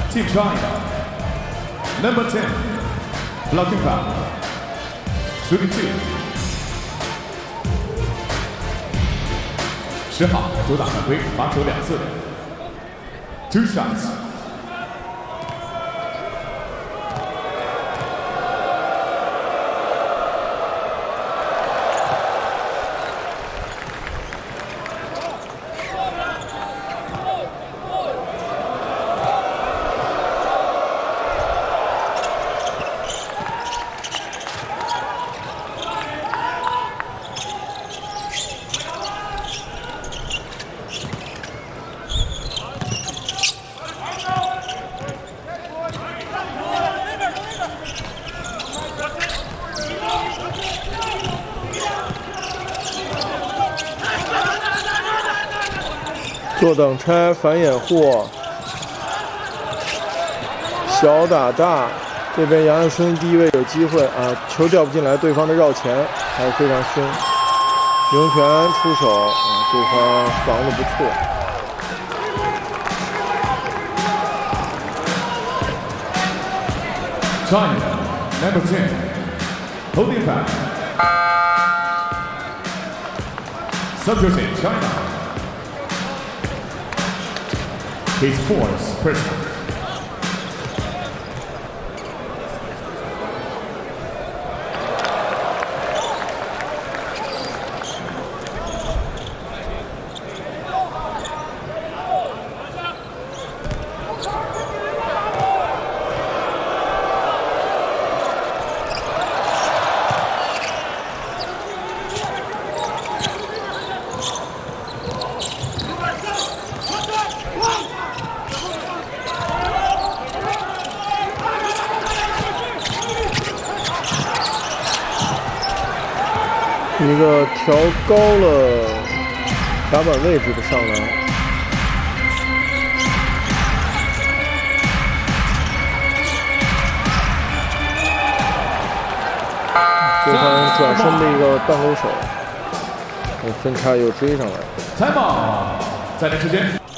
Team China. Number 10, blocking foul. Shooting 2. 10号主打犯规，罚球2次。2 shots. 坐等拆反掩护，小打大，这边杨安森第一位有机会啊，球掉不进来，对方的绕前还是非常凶。刘泉出手啊，对方防得不错。 China, number 10, holding foul. Substitute China. His fourth personal. 一个调高了打板位置的上篮，对方转身的一个半勾手，分差又追上来。 Time out， 暂停时间。